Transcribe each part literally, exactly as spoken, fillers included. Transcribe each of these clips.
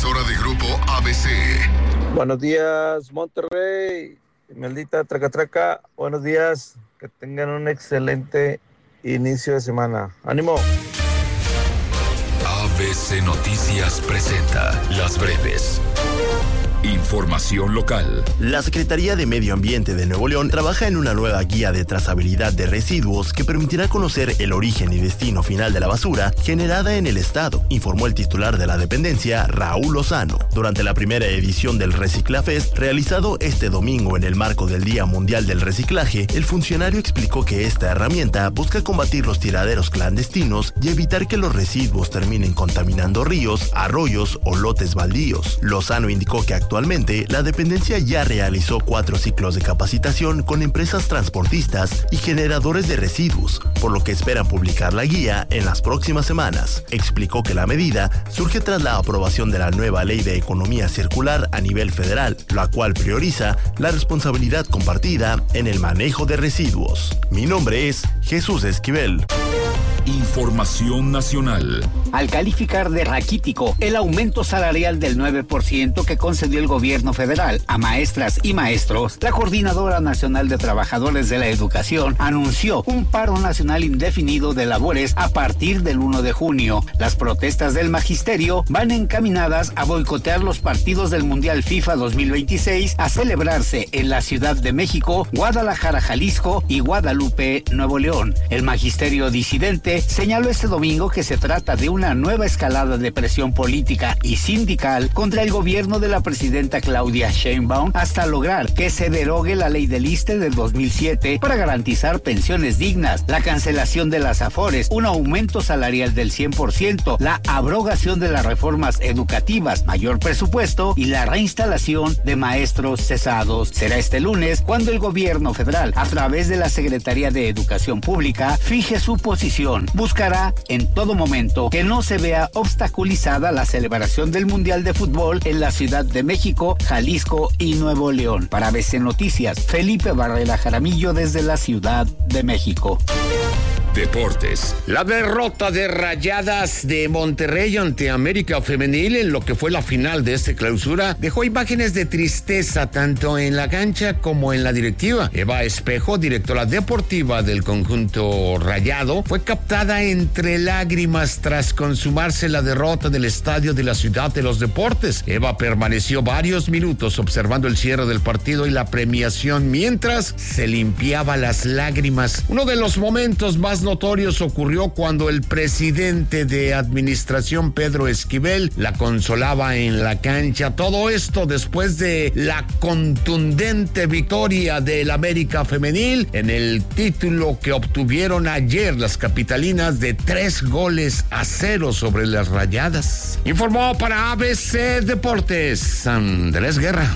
emisora de Grupo A B C. Buenos días, Monterrey. Maldita traca traca. Buenos días. Que tengan un excelente inicio de semana. ¡Ánimo! A B C Noticias presenta Las Breves. Información local. La Secretaría de Medio Ambiente de Nuevo León trabaja en una nueva guía de trazabilidad de residuos que permitirá conocer el origen y destino final de la basura generada en el estado, informó el titular de la dependencia, Raúl Lozano. Durante la primera edición del Reciclafest, realizado este domingo en el marco del Día Mundial del Reciclaje, el funcionario explicó que esta herramienta busca combatir los tiraderos clandestinos y evitar que los residuos terminen contaminando ríos, arroyos o lotes baldíos. Lozano indicó que actualmente Actualmente, la dependencia ya realizó cuatro ciclos de capacitación con empresas transportistas y generadores de residuos, por lo que esperan publicar la guía en las próximas semanas. Explicó que la medida surge tras la aprobación de la nueva Ley de Economía Circular a nivel federal, la cual prioriza la responsabilidad compartida en el manejo de residuos. Mi nombre es Jesús Esquivel. Información nacional. Al calificar de raquítico el aumento salarial del nueve por ciento que concedió el gobierno federal a maestras y maestros, la Coordinadora Nacional de Trabajadores de la Educación anunció un paro nacional indefinido de labores a partir del primero de junio. Las protestas del magisterio van encaminadas a boicotear los partidos del Mundial FIFA dos mil veintiséis a celebrarse en la Ciudad de México, Guadalajara, Jalisco y Guadalupe, Nuevo León. El magisterio disidente señaló este domingo que se trata de una nueva escalada de presión política y sindical contra el gobierno de la presidenta Claudia Sheinbaum hasta lograr que se derogue la ley del ISSSTE del dos mil siete para garantizar pensiones dignas, la cancelación de las afores, un aumento salarial del cien por ciento, la abrogación de las reformas educativas, mayor presupuesto y la reinstalación de maestros cesados. Será este lunes cuando el gobierno federal, a través de la Secretaría de Educación Pública, fije su posición. Buscará en todo momento que no se vea obstaculizada la celebración del Mundial de Fútbol en la Ciudad de México, Jalisco y Nuevo León. Para A B C Noticias, Felipe Barrera Jaramillo desde la Ciudad de México. Deportes. La derrota de Rayadas de Monterrey ante América Femenil en lo que fue la final de esta clausura dejó imágenes de tristeza tanto en la cancha como en la directiva. Eva Espejo, directora deportiva del conjunto rayado, fue captada entre lágrimas tras consumarse la derrota del estadio de la Ciudad de los Deportes. Eva permaneció varios minutos observando el cierre del partido y la premiación mientras se limpiaba las lágrimas. Uno de los momentos más notorios ocurrió cuando el presidente de administración, Pedro Esquivel, la consolaba en la cancha. Todo esto después de la contundente victoria del América Femenil en el título que obtuvieron ayer las capitalinas de tres goles a cero sobre las Rayadas. Informó para A B C Deportes, Andrés Guerra.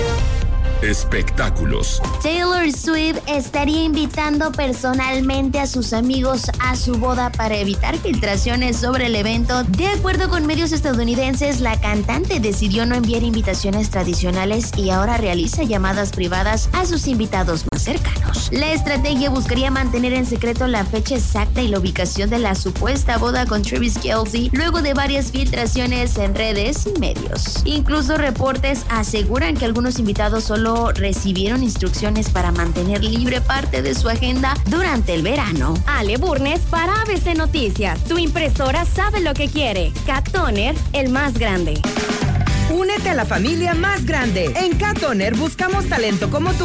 Espectáculos. Taylor Swift estaría invitando personalmente a sus amigos a su boda para evitar filtraciones sobre el evento. De acuerdo con medios estadounidenses, la cantante decidió no enviar invitaciones tradicionales y ahora realiza llamadas privadas a sus invitados más cercanos. La estrategia buscaría mantener en secreto la fecha exacta y la ubicación de la supuesta boda con Travis Kelce, luego de varias filtraciones en redes y medios. Incluso reportes aseguran que algunos invitados solo recibieron instrucciones para mantener libre parte de su agenda durante el verano. Ale Burnes para A B C Noticias. Tu impresora sabe lo que quiere. Cat Toner, el más grande. Únete a la familia más grande. En Cat Toner buscamos talento como tú